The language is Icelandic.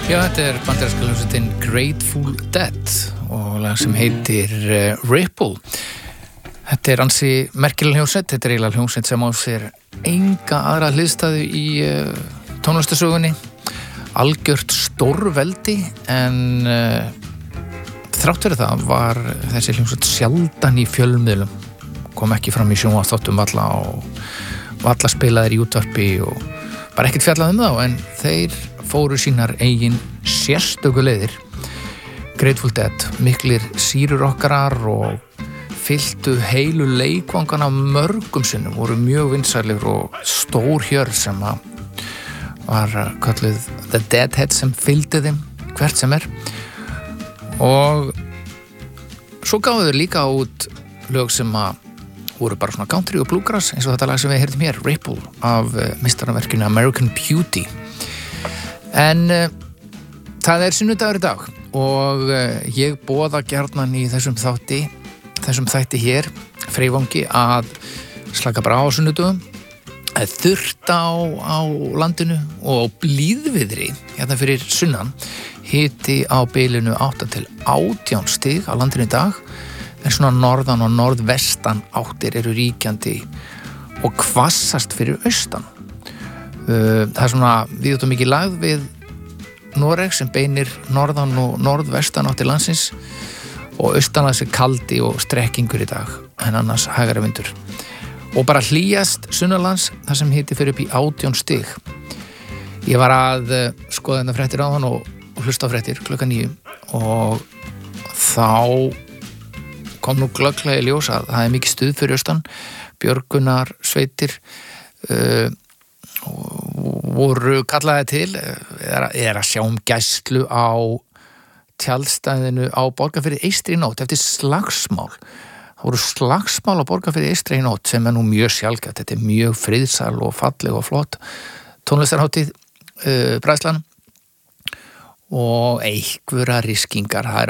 Já, þetta bandaríska hljómsveitin Grateful Dead og lag sem heitir Ripple. Þetta ansi merkileg hljómsveit, þetta eiginlega hljómsveit sem á sér enga aðra hliðstæðu í tónlistarsögunni. Algjört stórveldi, en þrátt fyrir það var þessi hljómsveit sjaldan í fjölmiðlum. Kom ekki fram í sjónvarpsþáttum valla og valla spilaðir í útvarpi og bara ekkert fjallað þá, en þeir fóru sínar eigin sérstöku leiðir. Grateful Dead, miklir sýrurokkarar og fylltu heilu leikvangana mörgum sinnum, voru mjög vinsælir og stór hjörð sem var kölluð The Deadhead sem fylgdi þeim hvert sem og svo gáðu þeir líka út lög sem voru bara svona country og bluegrass, eins og þetta lag sem við heyrðum hér, Ripple, af meistaraverkinu American Beauty. En það sunnudagur í dag og ég boða gjarnan í þessum þætti hér, Freyvangi, að slaka bara á sunnudögum. Þurrt á landinu og blíðviðri hérna fyrir sunnan, hiti á bilinu 8 til 18 stig á landinu í dag, en svona norðan og norðvestan áttir eru ríkjandi og hvassast fyrir austan. Það svona við mikið lagð við Noreg sem beinir norðan og norðvestan áttir landsins og austanlands kaldi og strekkingur í dag, en annars hægari vindur. Og bara hlýjast sunnanlands þar sem hiti fyrir upp í 18 stig. Ég var að skoða þetta fréttir áðan og hlusta á fréttir klukkan 9 og þá kom nú glögglega í ljós að það mikið stuð fyrir austan. Björgunar sveitir voru kallaði til að sjá gæslu á tjaldstæðinu á Borgarfirði Eystri í nótt eftir slagsmál. Það voru slagsmál á Borgarfirði Eystri í nótt sem nú mjög sjaldgæft. Þetta mjög friðsæl og falleg og flott tónlistarhátíð bræðslan og einhverjar riskingar. Það